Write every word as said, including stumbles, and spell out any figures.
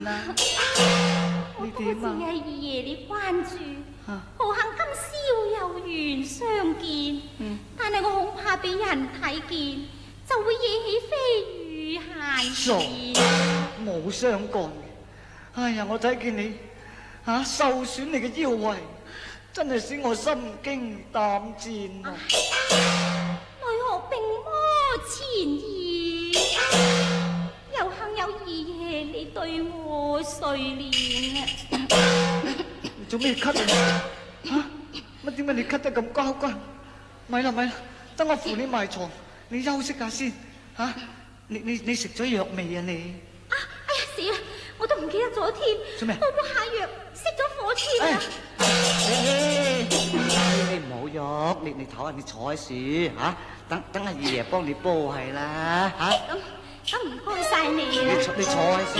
啦， 我多謝二爺你關注， 啊好幸今宵有緣相見， 嗯、 但係我恐怕俾人睇見，就會惹起非與閒言。 冇相干嘅。哎呀，我睇見你吓、啊、受損你嘅腰圍，真係使我心驚膽戰啊！ 奈何並無前意，有幸有二爺你對我垂憐啊！ 你做咩咳啊？吓乜點解你咳得咁交關？咪啦咪啦，等我扶你埋床，你休息下先吓、啊。你你你食咗藥未啊你？ 啊！哎呀死啦！我都唔記得咗添。 做咩？ 煲煲下藥，熄咗火添啊！ 你你唔好喐，你你唞下，你坐喺樹吓，等等阿二爺幫你煲係啦吓。 咁咁唔該晒你你啦。 坐你坐喺樹